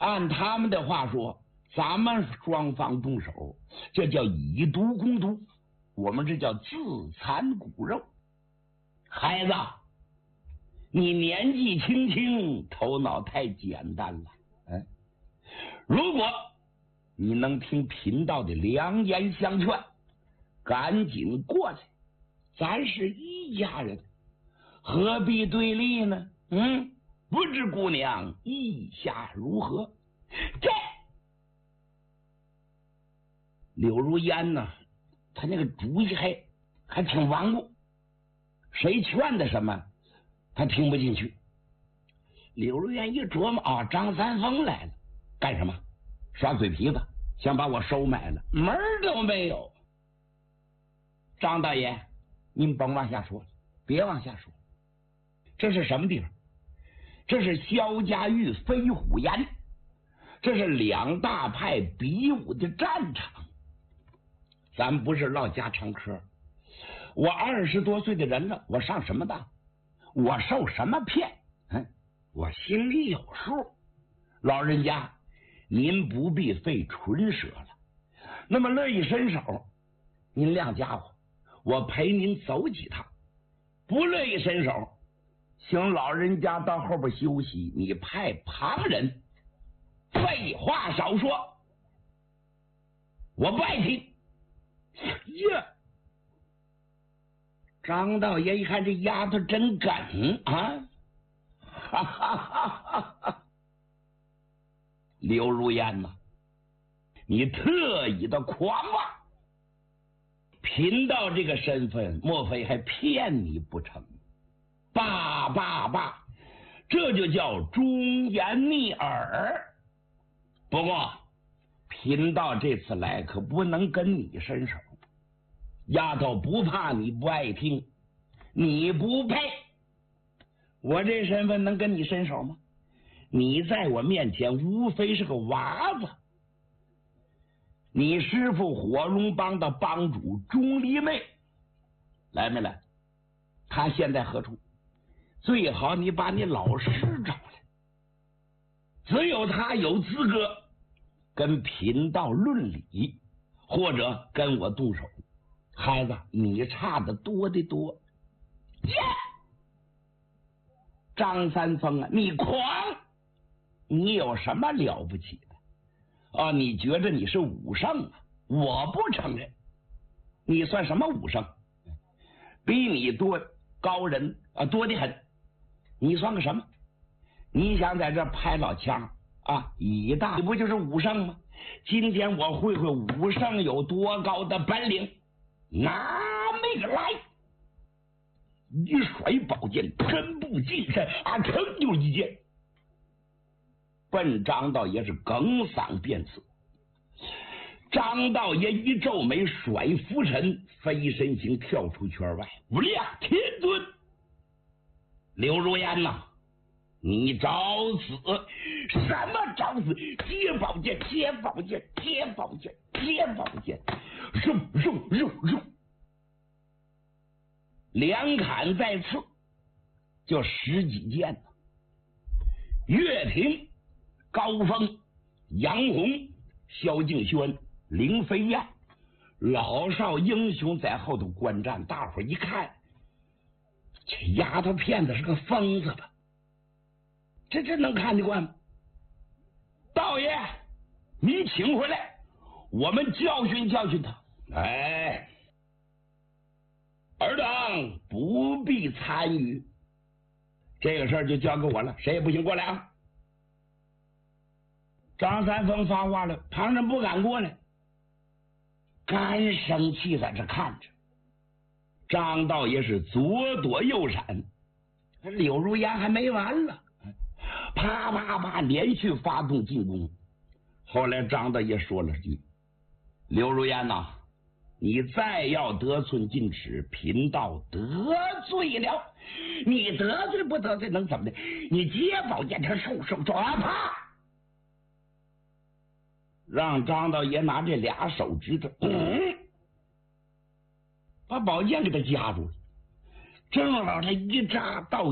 按他们的话说，咱们双方动手，这叫以毒攻毒，我们这叫自残骨肉。孩子，你年纪轻轻，头脑太简单了。如果你能听贫道的良言相劝，赶紧过来，咱是一家人，何必对立呢？不知姑娘意下如何？这柳如烟呢，他那个主意还挺顽固，谁劝的什么他听不进去。柳如烟一琢磨，张三丰来了，干什么？耍嘴皮子，想把我收买了，门儿都没有。张大爷，您甭往下说，别往下说，这是什么地方？这是萧家峪飞虎岩，这是两大派比武的战场。咱不是唠家常嗑，我20多岁的人了，我上什么当？我受什么骗？我心里有数。老人家，您不必费唇舌了。那么乐意伸手，您亮家伙，我陪您走几趟；不乐意伸手，请老人家到后边休息，你派旁人。废话少说，我不爱听。呀，张道爷一看这丫头真梗啊！哈哈哈哈！刘如烟呐，你特意的狂妄，贫道这个身份，莫非还骗你不成？罢，这就叫忠言逆耳。不过，贫道这次来可不能跟你伸手，丫头不怕你不爱听，你不配。我这身份能跟你伸手吗？你在我面前无非是个娃子。你师父火龙帮的帮主钟离昧来没来？他现在何处？最好你把你老师找来，只有他有资格跟贫道论理，或者跟我动手。孩子，你差的多得多。张三丰啊，你狂！你有什么了不起的？你觉得你是武圣啊？我不承认。你算什么武圣？比你多高人多得很。你算个什么？你想在这拍老腔以大，你不就是武圣吗？今天我会武圣有多高的本领，拿那个来！一甩宝剑，真步近身，腾就一剑。奔张道爷是哽嗓辩词。张道爷一皱眉，甩拂尘，飞身形跳出圈外，无量天尊。刘如烟呐，你找死！什么找死？接宝剑，接宝剑，接宝剑，接宝剑，肉！两砍再刺，就10几剑了。岳霆、高峰、杨洪、萧敬轩、林飞燕，老少英雄在后头观战。大伙一看，这丫头片子是个疯子吧？这能看得惯吗？道爷，你请回来，我们教训教训他。尔等不必参与，这个事儿就交给我了，谁也不行过来啊！张三丰发话了，旁人不敢过来，干生气在这看着。张道爷是左躲右闪，柳如烟还没完了，啪连续发动进攻。后来张道爷说了句：“柳如烟呐，你再要得寸进尺，贫道得罪了。你得罪不得罪能怎么的？你接宝剑，他手啪！让张道爷拿这俩手指头，把宝剑给他夹住了。正好他一扎到